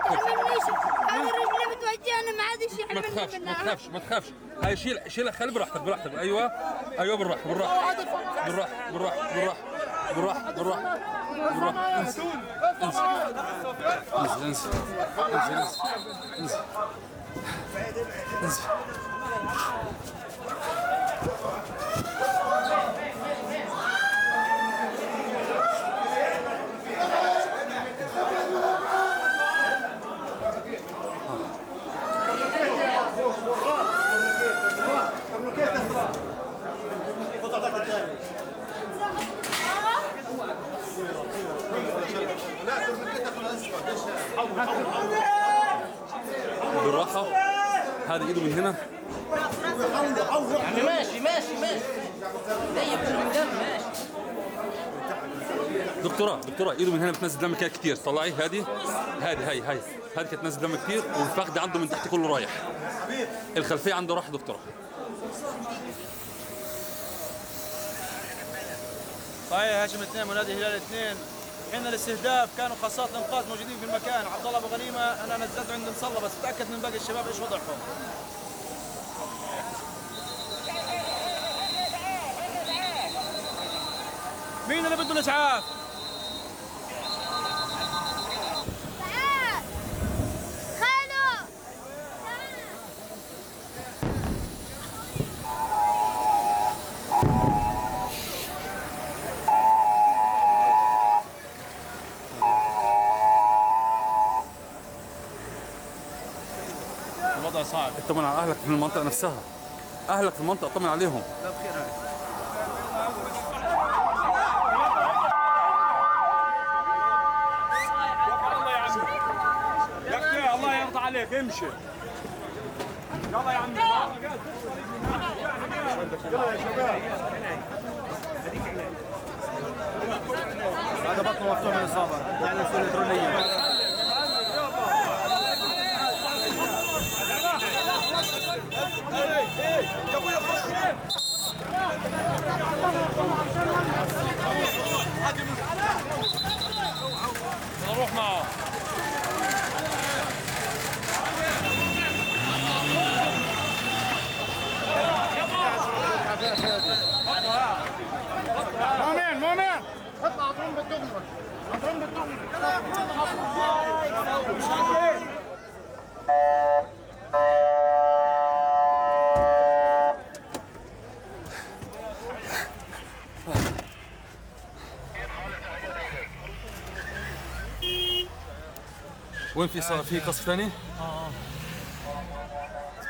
انا رجلي متوجهه ما عاد شيء. ما تخافش. هاي شيلها خلي براحتك. ايوه بالراحه. انزل. بالراحة. هذا ايده من هنا. يعني ماشي زي من دم ماشي. دكتورة ايده من هنا بتنزل دم كده كتير. طلعي هذه كانت تنزل دم كتير، والفخذ عنده من تحت كله رايح، الخلفية عنده راح. دكتورة صحيح هاشم 2 منادي هلال 2. حين الاستهداف كانوا خاصات الانقاذ موجودين في المكان. عبد الله ابو غنيمه انا نزلته عند مصلى، بس اتاكد من باقي الشباب ايش وضعهم. مين اللي بده الاسعاف؟ الوضع صعب. اطمن على اهلك في المنطقة نفسها. اهلك في المنطقة اطمن عليهم. لا بخير هاي. الله يرضى عليك امشي. يلا يا عمي. يلا يا شباب. هذا بطنه مفتوح من الصابر يعني الالكترونيه. نروح معه. مؤمن اطلع اضرب بالدغمه. وين في قصف ثاني؟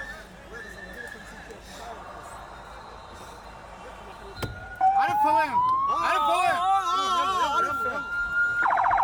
عارفها وين؟